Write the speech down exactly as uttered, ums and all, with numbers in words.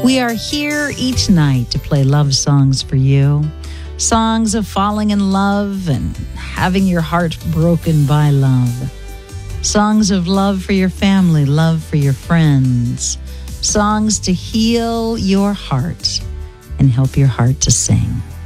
We are here each night to play love songs for you. Songs of falling in love and having your heart broken by love. Songs of love for your family, love for your friends. Songs to heal your heart and help your heart to sing.